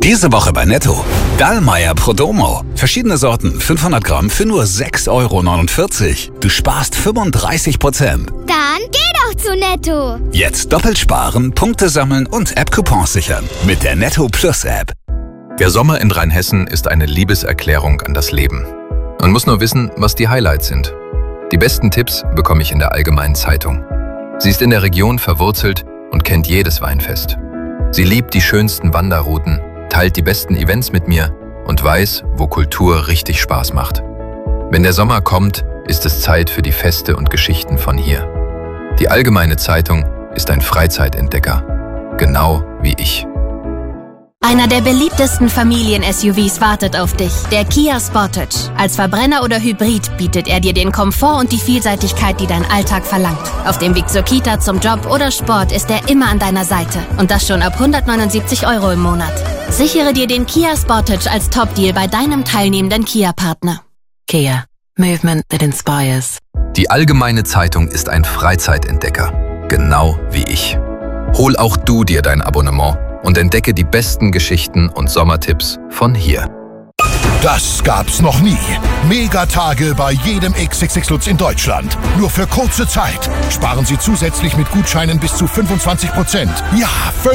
Diese Woche bei Netto. Dallmayr Prodomo. Verschiedene Sorten, 500 Gramm für nur 6,49 €. Du sparst 35%. Dann geh doch zu Netto. Jetzt doppelt sparen, Punkte sammeln und App-Coupons sichern. Mit der Netto Plus App. Der Sommer in Rheinhessen ist eine Liebeserklärung an das Leben. Man muss nur wissen, was die Highlights sind. Die besten Tipps bekomme ich in der Allgemeinen Zeitung. Sie ist in der Region verwurzelt und kennt jedes Weinfest. Sie liebt die schönsten Wanderrouten, teilt die besten Events mit mir und weiß, wo Kultur richtig Spaß macht. Wenn der Sommer kommt, ist es Zeit für die Feste und Geschichten von hier. Die Allgemeine Zeitung ist ein Freizeitentdecker, genau wie ich. Einer der beliebtesten Familien-SUVs wartet auf dich, der Kia Sportage. Als Verbrenner oder Hybrid bietet er dir den Komfort und die Vielseitigkeit, die dein Alltag verlangt. Auf dem Weg zur Kita, zum Job oder Sport ist er immer an deiner Seite. Und das schon ab 179 € im Monat. Sichere dir den Kia Sportage als Top-Deal bei deinem teilnehmenden Kia-Partner. Kia. Movement that inspires. Die Allgemeine Zeitung ist ein Freizeitentdecker, genau wie ich. Hol auch du dir dein Abonnement und entdecke die besten Geschichten und Sommertipps von hier. Das gab's noch nie. Megatage bei jedem XXX Lutz in Deutschland. Nur für kurze Zeit. Sparen Sie zusätzlich mit Gutscheinen bis zu 25%. Ja,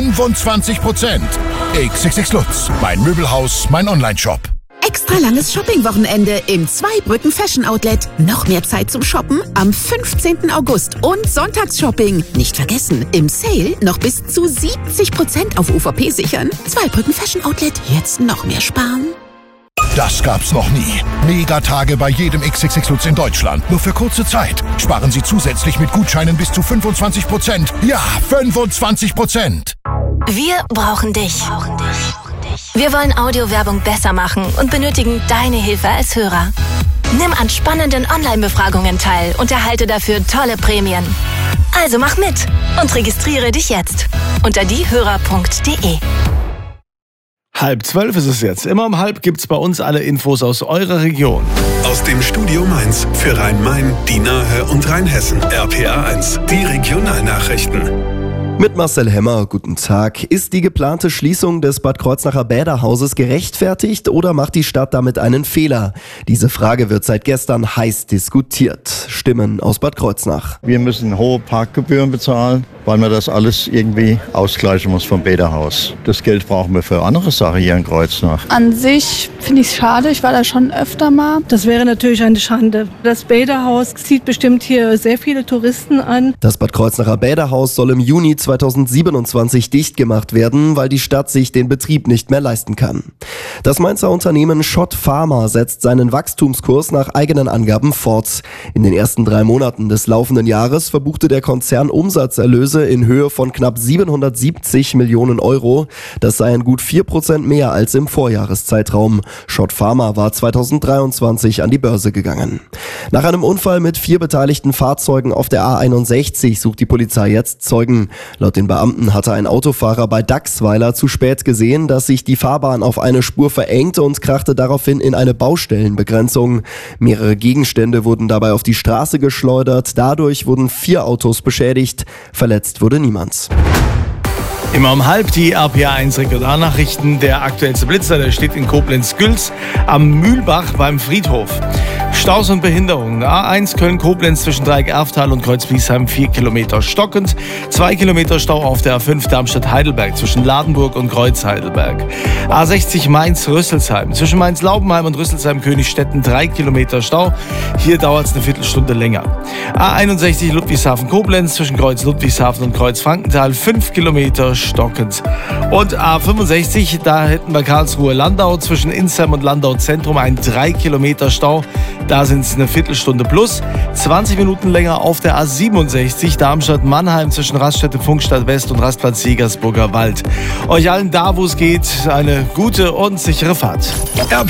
25%. XXX Lutz. Mein Möbelhaus, mein Onlineshop. Extra langes Shopping-Wochenende im Zweibrücken Fashion Outlet. Noch mehr Zeit zum Shoppen am 15. August und Sonntagsshopping. Nicht vergessen, im Sale noch bis zu 70% auf UVP sichern. Zweibrücken Fashion Outlet, jetzt noch mehr sparen. Das gab's noch nie. Megatage bei jedem XXX Lutz in Deutschland. Nur für kurze Zeit. Sparen Sie zusätzlich mit Gutscheinen bis zu 25%. Ja, 25%. Wir brauchen dich. Wir wollen Audiowerbung besser machen und benötigen deine Hilfe als Hörer. Nimm an spannenden Online-Befragungen teil und erhalte dafür tolle Prämien. Also mach mit und registriere dich jetzt unter diehörer.de. 11:30 ist es jetzt. Immer um 11 gibt's bei uns alle Infos aus eurer Region. Aus dem Studio Mainz für Rhein-Main, die Nahe und Rheinhessen. RPA 1, die Regionalnachrichten. Mit Marcel Hemmer, guten Tag. Ist die geplante Schließung des Bad Kreuznacher Bäderhauses gerechtfertigt oder macht die Stadt damit einen Fehler? Diese Frage wird seit gestern heiß diskutiert. Stimmen aus Bad Kreuznach. Wir müssen hohe Parkgebühren bezahlen, weil man das alles irgendwie ausgleichen muss vom Bäderhaus. Das Geld brauchen wir für andere Sachen hier in Kreuznach. An sich finde ich es schade, ich war da schon öfter mal. Das wäre natürlich eine Schande. Das Bäderhaus zieht bestimmt hier sehr viele Touristen an. Das Bad Kreuznacher Bäderhaus soll im Juni 2027 dicht gemacht werden, weil die Stadt sich den Betrieb nicht mehr leisten kann. Das Mainzer Unternehmen Schott Pharma setzt seinen Wachstumskurs nach eigenen Angaben fort. In den ersten 3 Monaten des laufenden Jahres verbuchte der Konzern Umsatzerlöse in Höhe von knapp 770 Millionen €. Das seien gut 4% mehr als im Vorjahreszeitraum. Schott Pharma war 2023 an die Börse gegangen. Nach einem Unfall mit 4 beteiligten Fahrzeugen auf der A61 sucht die Polizei jetzt Zeugen. Laut den Beamten hatte ein Autofahrer bei Dachsweiler zu spät gesehen, dass sich die Fahrbahn auf eine Spur verengte und krachte daraufhin in eine Baustellenbegrenzung. Mehrere Gegenstände wurden dabei auf die Straße geschleudert. Dadurch wurden 4 Autos beschädigt. Verletzt wurde niemand. Immer um 11 die RPA 1 Regionalnachrichten. Der aktuellste Blitzer, der steht in Koblenz-Gülz am Mühlbach beim Friedhof. Staus und Behinderungen. A1 Köln-Koblenz zwischen Dreieck-Erftal und Kreuz-Wiesheim 4 Kilometer stockend. 2 Kilometer Stau auf der A5 Darmstadt-Heidelberg zwischen Ladenburg und Kreuz-Heidelberg. A60 Mainz-Rüsselsheim zwischen Mainz-Laubenheim und Rüsselsheim-Königstetten 3 Kilometer Stau. Hier dauert es eine Viertelstunde länger. A61 Ludwigshafen-Koblenz zwischen Kreuz-Ludwigshafen und Kreuz-Frankenthal 5 Kilometer stockend. Und A65, da hätten wir Karlsruhe-Landau zwischen Insheim und Landau-Zentrum ein 3 Kilometer Stau. Da sind es eine Viertelstunde plus. 20 Minuten länger auf der A67 Darmstadt-Mannheim zwischen Raststätte Funkstadt West und Rastplatz Jägersburger Wald. Euch allen da, wo es geht, eine gute und sichere Fahrt.